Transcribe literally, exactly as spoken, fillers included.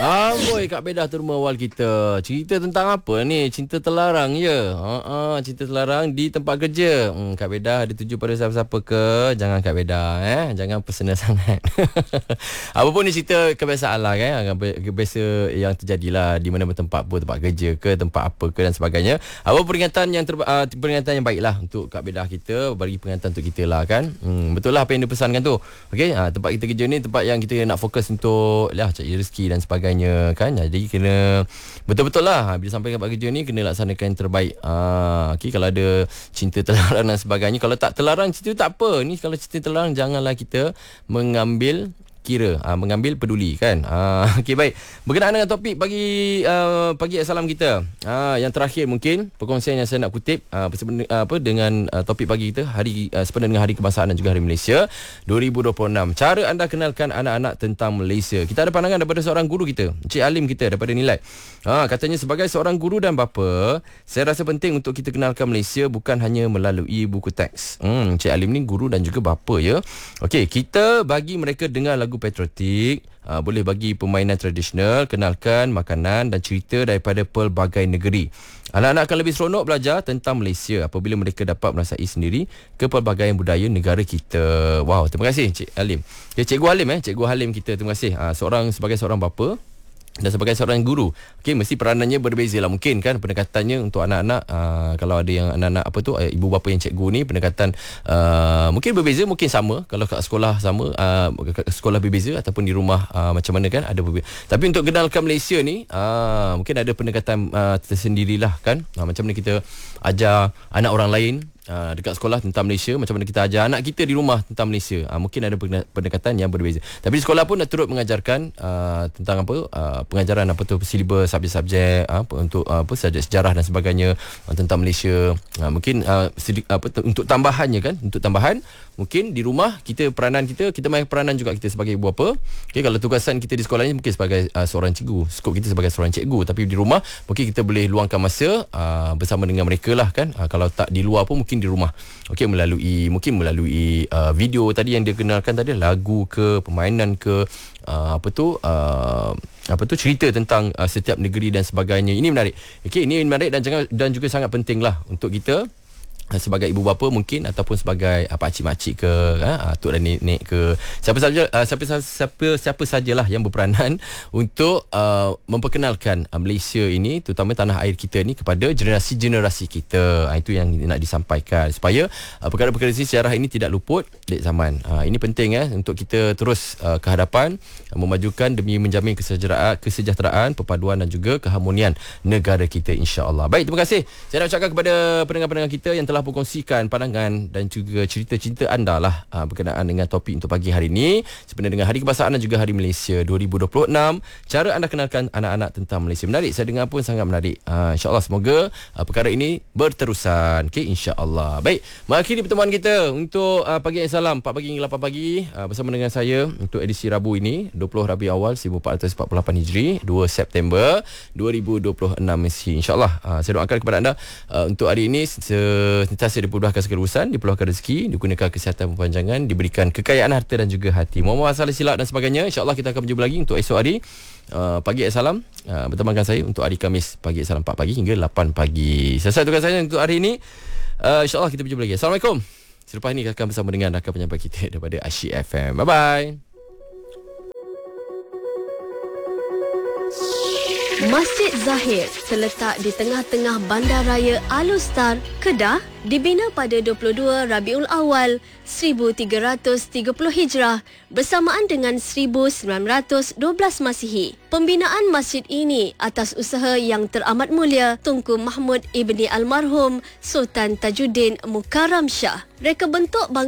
Amboi, Kak Bedah tu rumah awal kita. Cerita tentang apa ni? Cinta terlarang je. Ha, cinta terlarang di tempat kerja. Hmm, Kak Bedah ada tuju pada siapa-siapa ke? Jangan Kak Bedah eh. Jangan personal sangat. Apa pun ni cerita kebiasaan lah kan. Biasa yang terjadilah di mana tempat apa, tempat kerja ke, tempat apa ke dan sebagainya. Apa peringatan yang ter, uh, peringatan yang baiklah untuk Kak Bedah kita, bagi peringatan untuk kita lah kan. Hmm, betul lah apa yang dipesankan tu. Okey, uh, tempat kita kerja ni tempat yang kita nak fokus untuk lah cari rezeki dan sebagainya kan. Jadi kena betul-betul lah bila sampai ke tempat kerja ni kena laksanakan yang terbaik. Ah, okey, kalau ada cinta terlarang dan sebagainya, kalau tak terlarang cerita tak apa. Ni kalau cerita terlarang janganlah kita mengambil kira, uh, mengambil peduli kan. Uh, Okey, baik. Berkenaan dengan topik pagi uh, pagi salam kita. Uh, yang terakhir mungkin perkongsian yang saya nak kutip uh, apa dengan uh, topik pagi kita hari uh, sebenarnya dengan Hari Kebangsaan dan juga Hari Malaysia dua ribu dua puluh enam. Cara anda kenalkan anak-anak tentang Malaysia. Kita ada pandangan daripada seorang guru kita, Encik Alim kita daripada Nilai. Ha, katanya sebagai seorang guru dan bapa, saya rasa penting untuk kita kenalkan Malaysia bukan hanya melalui buku teks. Hmm, Encik Alim ni guru dan juga bapa ya. Okey, kita bagi mereka dengar lagu patriotik, uh, boleh bagi permainan tradisional, kenalkan makanan dan cerita daripada pelbagai negeri. Anak-anak akan lebih seronok belajar tentang Malaysia apabila mereka dapat merasai sendiri kepelbagaian budaya negara kita. Wow, terima kasih Cik Halim. Ya, Cikgu Halim eh, Cikgu Halim kita, terima kasih. Uh, seorang sebagai seorang bapa dan sebagai seorang guru, okey, mesti peranannya berbeza lah mungkin kan, pendekatannya untuk anak-anak. Uh, kalau ada yang anak-anak apa tu, uh, ibu bapa yang cikgu ni, pendekatan uh, mungkin berbeza, mungkin sama. Kalau kat sekolah sama, uh, sekolah berbeza ataupun di rumah uh, macam mana kan, ada berbeza. Tapi untuk kenalkan Malaysia ni, uh, mungkin ada pendekatan uh, tersendirilah kan. Uh, macam mana kita ajar anak orang lain Uh, dekat sekolah tentang Malaysia, macam mana kita ajar anak kita di rumah tentang Malaysia. Uh, mungkin ada pendekatan yang berbeza. Tapi di sekolah pun nak turut mengajarkan uh, tentang apa uh, pengajaran apa tu, silibus subjek-subjek uh, untuk uh, apa subjek sejarah dan sebagainya uh, tentang Malaysia. Uh, mungkin uh, sedik, apa untuk tambahannya kan, untuk tambahan mungkin di rumah kita, peranan kita kita main peranan juga kita sebagai ibu bapa. Okey, kalau tugasan kita di sekolah ni mungkin sebagai uh, seorang cikgu, skop kita sebagai seorang cikgu, tapi di rumah mungkin kita boleh luangkan masa uh, bersama dengan mereka lah kan. Uh, kalau tak di luar pun mungkin di rumah. Okey, melalui mungkin melalui uh, video tadi yang dia kenalkan tadi, lagu ke, permainan ke, uh, apa tu uh, apa tu cerita tentang uh, setiap negeri dan sebagainya. Ini menarik. Okey, ini menarik dan jangan dan juga sangat pentinglah untuk kita sebagai ibu bapa mungkin, ataupun sebagai uh, pakcik-makcik ke, uh, atuk dan nenek ke, siapa saja uh, siapa siapa siapa sajalah yang berperanan untuk uh, memperkenalkan uh, Malaysia ini, terutama tanah air kita ni, kepada generasi-generasi kita. Uh, itu yang nak disampaikan supaya uh, perkara-perkara sejarah ini tidak luput dek zaman. Uh, ini penting eh untuk kita terus uh, ke hadapan, uh, memajukan demi menjamin kesejahteraan, kesejahteraan, perpaduan dan juga keharmonian negara kita, insya-Allah. Baik, terima kasih. Saya nak ucapkan kepada pendengar-pendengar kita yang telah berkongsikan pandangan dan juga cerita-cerita anda lah uh, berkenaan dengan topik untuk pagi hari ini, sebenarnya dengan Hari Kebangsaan dan juga Hari Malaysia dua ribu dua puluh enam. Cara anda kenalkan anak-anak tentang Malaysia. Menarik, saya dengar pun sangat menarik. uh, InsyaAllah semoga uh, perkara ini berterusan. Okay, insyaAllah. Baik, mengakhiri pertemuan kita untuk uh, Pagi yang Salam empat pagi hingga lapan pagi uh, bersama dengan saya untuk edisi Rabu ini, dua puluh Rabiul Awal seribu empat ratus empat puluh lapan Hijri, dua September dua ribu dua puluh enam mesti. InsyaAllah uh, saya doakan kepada anda uh, untuk hari ini se- sentiasa dipermudahkan segala urusan, diperluahkan rezeki, dikurniakan kesihatan perpanjangan, diberikan kekayaan harta dan juga hati. Mohon maaf salah silap dan sebagainya. InsyaAllah kita akan berjumpa lagi untuk esok hari uh, Pagi Salam uh, bertemankan saya untuk hari Khamis Pagi Salam empat pagi hingga lapan pagi. Selesai tugas saya untuk hari ini. uh, InsyaAllah kita berjumpa lagi. Assalamualaikum. Selepas ini akan bersama dengan rakan penyampai kita daripada Asyik F M. Bye-bye. Masjid Zahid terletak di tengah-tengah Bandaraya Alustar, Kedah, dibina pada dua puluh dua Rabiul Awal seribu tiga ratus tiga puluh Hijrah bersamaan dengan seribu sembilan ratus dua belas Masihi. Pembinaan masjid ini atas usaha yang teramat mulia Tunku Mahmud ibni almarhum Sultan Tajuddin Mukarram Shah. Reka bentuk bang-